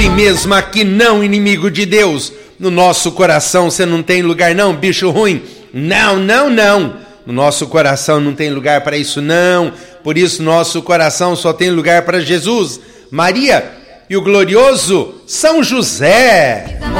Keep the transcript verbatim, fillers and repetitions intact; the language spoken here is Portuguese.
E mesmo aqui não, inimigo de Deus. No nosso coração você não tem lugar não, bicho ruim. Não, não, não. No nosso coração não tem lugar para isso não. Por isso nosso coração só tem lugar para Jesus, Maria e o glorioso São José.